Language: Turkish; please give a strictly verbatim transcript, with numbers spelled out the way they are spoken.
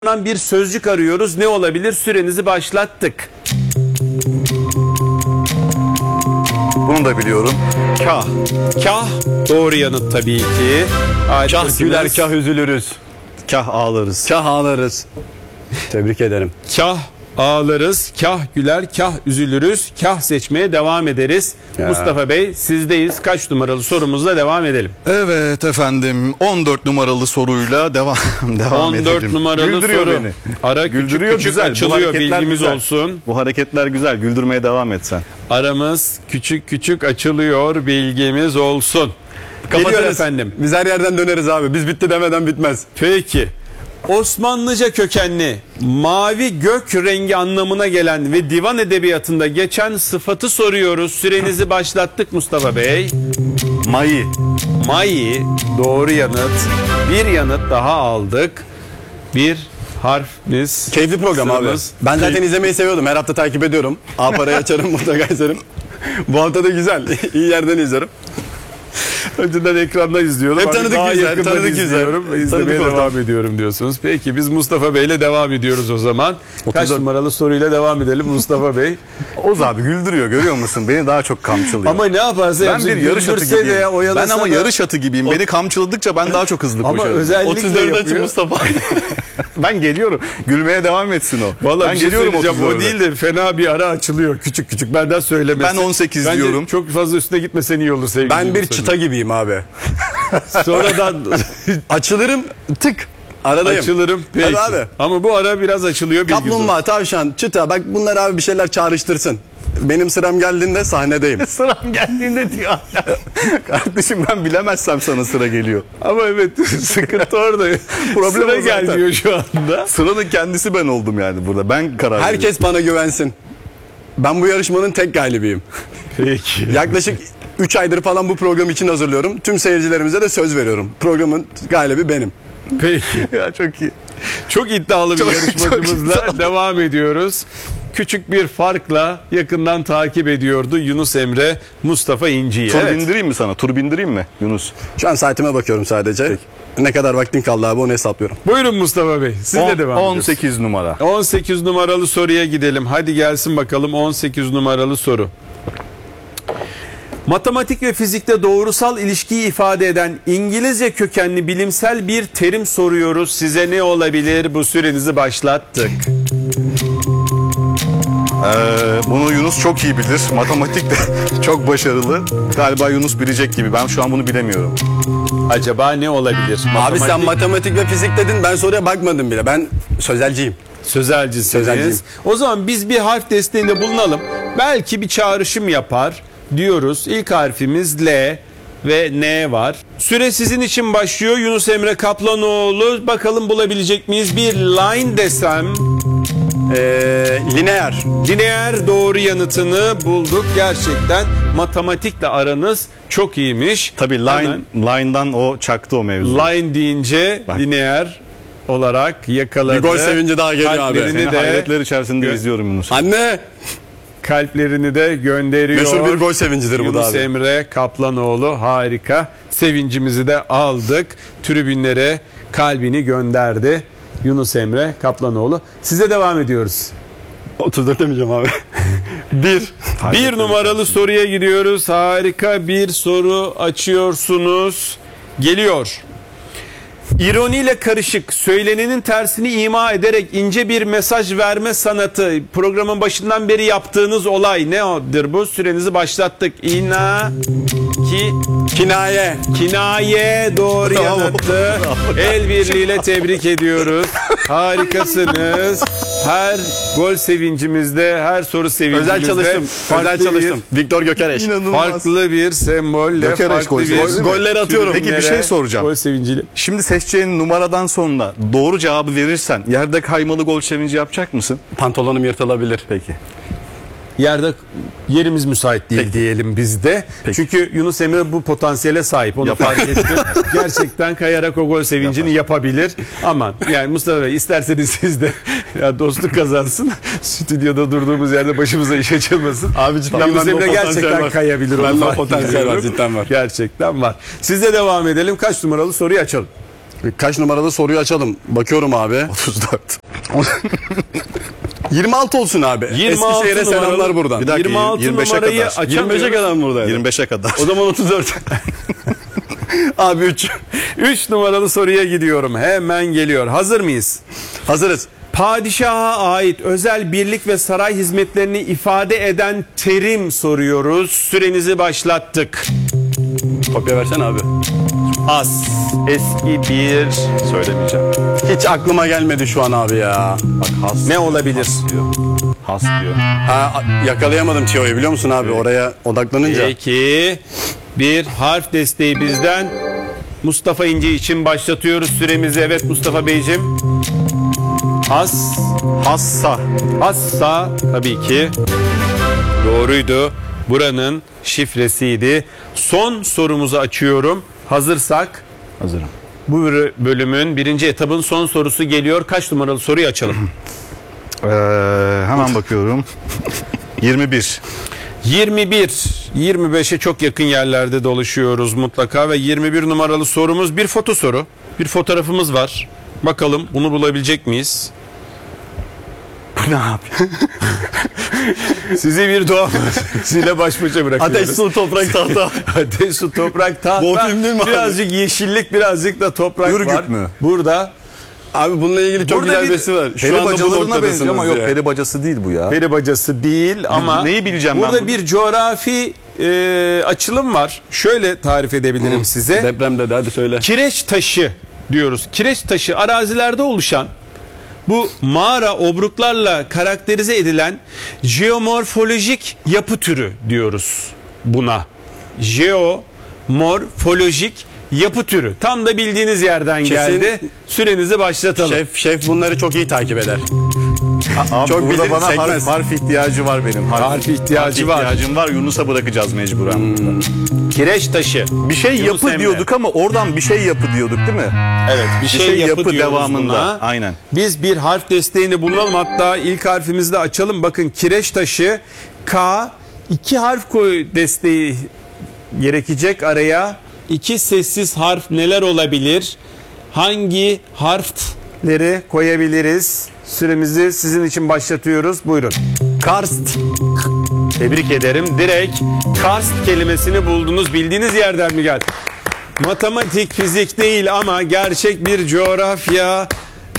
Bir sözcük arıyoruz. Ne olabilir? Sürenizi başlattık. Bunu da biliyorum. Kah. Kah. Doğru yanıt tabii ki. Kah güler, kah üzülürüz. Kah ağlarız. Kah ağlarız. Tebrik ederim. Kah ağlarız, kah güler, kah üzülürüz, kah seçmeye devam ederiz. Ya. Mustafa Bey sizdeyiz. Kaç numaralı sorumuzla devam edelim? Evet efendim, on dört numaralı soruyla devam devam on dört edelim. numaralı Güldürüyor soru. beni. Ara küçük Güldürüyor, küçük güzel. Bu açılıyor, hareketler bilgimiz güzel. olsun. Bu hareketler güzel. Güldürmeye devam et sen. Aramız küçük küçük açılıyor, bilgimiz olsun. Geliyor Kapatırız. efendim. Biz her yerden döneriz abi. Biz bitti demeden bitmez. Peki. Osmanlıca kökenli, mavi gök rengi anlamına gelen ve divan edebiyatında geçen sıfatı soruyoruz. Sürenizi başlattık Mustafa Bey. Mayi. Mayi doğru yanıt. Bir yanıt daha aldık. Bir harfimiz. Keyifli program Sıramız. abi. Ben zaten izlemeyi seviyordum. Her hafta takip ediyorum. A parayı açarım, mutlaka izlerim. Bu hafta da güzel. İyi yerden izlerim. Önceden ekranda izliyordum. Hep tanıdık Daha yüzler, yakından tanıdık yüzler. izliyorum. İzlemeye Tanıdık devam ortam. ediyorum diyorsunuz. Peki biz Mustafa Bey ile devam ediyoruz o zaman. Kaç otuz dört numaralı soruyla devam edelim Mustafa Bey? Oz abi güldürüyor, görüyor musun? Beni daha çok kamçılıyor. Ama ne yaparsa ben yapsın, bir yarış atı güldürse de, gibiyim. Ben oyalasa ama da- yarış atı gibiyim. Beni kamçıladıkça ben daha çok hızlı Ama koşarım. özellikle otuz dört açın yapıyor. Mustafa. Ben geliyorum. Gülmeye devam etsin o. Vallahi ben bir şey geliyorum söyleyeceğim. otuz O dörde. değil de fena bir ara açılıyor. Küçük küçük. Benden söylemesi. Ben on sekiz Bence diyorum. çok fazla üstüne gitmesen iyi olur sevgili. Ben bir Yunus çıta gibiyim abi. Emre. Sonradan Açılırım, tık. Aradayım. açılırım. Peki. Hadi abi. Ama bu ara biraz açılıyor. bilginiz olsun. Kaplumbağa, tavşan, çıta. Bak bunlar abi bir şeyler çağrıştırsın. Benim sıram geldiğinde sahnedeyim. Sıram geldiğinde diyor. Kardeşim ben bilemezsem sana sıra geliyor. Ama evet sıkıntı orada. Problem Sıra o zaten. gelmiyor şu anda. Sıranın kendisi ben oldum yani burada. Ben karar veriyorum. Herkes bana güvensin. Ben bu yarışmanın tek galibiyim. Peki. Yaklaşık üç aydır falan bu program için hazırlıyorum. Tüm seyircilerimize de söz veriyorum. Programın galibi benim. Peki. Ya çok iyi. Çok iddialı bir Çok- yarışmacımızla çok iddialı. devam ediyoruz. Küçük bir farkla yakından takip ediyordu Yunus Emre Mustafa İnci'yi. Tur Evet. bindireyim mi sana? Tur bindireyim mi Yunus? Şu an saatime bakıyorum sadece. Ne kadar vaktin kaldı abi onu hesaplıyorum. Buyurun Mustafa Bey. Siz de On- devam ediyorsunuz. on sekiz numara. on sekiz numaralı soruya gidelim. Hadi gelsin bakalım on sekiz numaralı soru. Matematik ve fizikte doğrusal ilişkiyi ifade eden İngilizce kökenli bilimsel bir terim soruyoruz. Size ne olabilir? Bu sürenizi başlattık. Ee, bunu Yunus çok iyi bilir. Matematikte çok başarılı. Galiba Yunus bilecek gibi. Ben şu an bunu bilemiyorum. Acaba ne olabilir? Abi sen Matematik- matematik ve fizik dedin, ben soruya bakmadım bile. Ben sözelciyim. Sözelcisiniz. Sözelciyim. O zaman biz bir harf desteğinde bulunalım. Belki bir çağrışım yapar diyoruz. İlk harfimiz L ve N var. Süre sizin için başlıyor. Yunus Emre Kaplanoğlu. Bakalım bulabilecek miyiz? Bir line desem. Ee, lineer. Lineer doğru yanıtını bulduk. Gerçekten matematikle aranız çok iyiymiş. Tabii line, Hemen line'dan o çaktı o mevzu. line deyince Bak. lineer olarak yakaladı. Bir gol sevinci daha geliyor abi. Kalplerini Seni de- hayretler içerisinde Gö- izliyorum Yunus. Anne. kalplerini de gönderiyor. Meşhur bir gol sevincidir bu da Yunus abi. Emre Kaplanoğlu harika. Sevincimizi de aldık. Tribünlere kalbini gönderdi. Yunus Emre Kaplanoğlu. Size devam ediyoruz. otuz dört demeyeceğim abi. bir. Bir numaralı soruya gidiyoruz. Harika bir soru açıyorsunuz. Geliyor. İroniyle karışık, söylenenin tersini ima ederek ince bir mesaj verme sanatı. Programın başından beri yaptığınız olay nedir bu? Sürenizi başlattık. İna, ki, Kinaye. kinaye doğru Bravo. yanıttı. El birliğiyle tebrik ediyoruz. Harikasınız. Her gol sevincimizde, her soru sevincimizde. Özel çalıştım. farklı Özel bir- çalıştım. Viktor Gökereş. İnanılmaz. Farklı bir sembolle, Gökereş farklı gol bir sevinci. Golleri atıyorum. Peki bir şey soracağım. Gol sevinciyle. Şimdi seçeceğin numaradan sonra doğru cevabı verirsen yerde kaymalı gol sevinci yapacak mısın? Pantolonum yırtılabilir. Peki. Yerde yerimiz müsait değil diyelim biz de. Peki. Çünkü Yunus Emre bu potansiyele sahip. Onu Yapar. fark ettim. Gerçekten kayarak o gol sevincini yapabilir. Aman yani Mustafa Bey isterseniz siz de ya dostluk kazansın. Stüdyoda durduğumuz yerde başımıza iş açılmasın. Abi cidden Yunus bende o Emre potansiyel gerçekten var. kayabilir. onu Bende o fark potansiyel var, ediyorum. cidden var. Gerçekten var. Sizle devam edelim. Kaç numaralı soruyu açalım? Kaç numaralı soruyu açalım. Bakıyorum abi. otuz dört. yirmi altı olsun abi. yirmi altı Eskişehir'e selamlar numaralı- buradan. Bir dakika, yirmi altı yirmi beşe numarayı kadar. açamıyoruz. yirmi beşe kadar mı buradaydı? yirmi beşe kadar. O zaman otuz dört. Abi üç. üç numaralı soruya gidiyorum. Hemen geliyor. Hazır mıyız? Hazırız. Padişaha ait özel birlik ve saray hizmetlerini ifade eden terim soruyoruz. Sürenizi başlattık. Kopya versene abi. As. Eski bir... Söylemeyeceğim. Hiç aklıma gelmedi şu an abi ya. Bak has. Ne olabilir? diyor. Has diyor. Ha, yakalayamadım Tiyo'yu biliyor musun abi? Oraya odaklanınca. Peki. Bir harf desteği bizden. Mustafa İnce için başlatıyoruz süremizi. Evet Mustafa Beyciğim. As. Hassa. Hassa tabii ki. Doğruydu. Buranın şifresiydi. Son sorumuzu açıyorum. Hazırsak Hazırım. bu bölümün birinci etabın son sorusu geliyor. Kaç numaralı soruyu açalım? Ee, hemen bakıyorum. yirmi bir. yirmi bir, yirmi beşe çok yakın yerlerde dolaşıyoruz mutlaka ve yirmi bir numaralı sorumuz bir foto soru. Bir fotoğrafımız var. Bakalım bunu bulabilecek miyiz? Bu ne yapıyor? Sizi bir doğa sizinle baş başa bırakıyoruz. Ateş, su, toprak, tahta. Ateş, su, toprak, tahta. Bu film değil mi abi? Birazcık yeşillik, birazcık da toprak Ürgüp var. mü? Burada Abi bununla ilgili çok Burada güzel bir besi var. Şu Peri anda bu bacalarına benziyor ama yok, diye. peri bacası değil bu ya. peri bacası değil ama neyi bileceğim ben burada bunu? bir coğrafi e, açılım var. Şöyle tarif edebilirim size. Depremde de hadi söyle. Kireç taşı diyoruz. Kireç taşı arazilerde oluşan bu mağara obruklarla karakterize edilen jeomorfolojik yapı türü diyoruz buna. Jeomorfolojik yapı türü. Tam da bildiğiniz yerden Kesin- geldi. Sürenizi başlatalım. Şef, şef bunları çok iyi takip eder. Abi Çok burada bilir, bana harf, sekmez. harf ihtiyacı var benim. Harf ihtiyacı var. ihtiyacım var. Yunus'a bırakacağız mecburen. Kireç taşı. Bir şey Yunus yapı Emre. diyorduk ama oradan bir şey yapı diyorduk değil mi? Evet, bir şey, şey yapı, yapı diyoruz devamında. buna. Aynen. Biz bir harf desteğini bulalım. Hatta ilk harfimizi de açalım. Bakın kireç taşı K, iki harf koy desteği gerekecek araya. İki sessiz harf neler olabilir? Hangi harfleri koyabiliriz? Süremizi sizin için başlatıyoruz. Buyurun. Karst. Tebrik ederim. Direkt karst kelimesini buldunuz. Bildiğiniz yerden mi geldi? Matematik, fizik değil ama gerçek bir coğrafya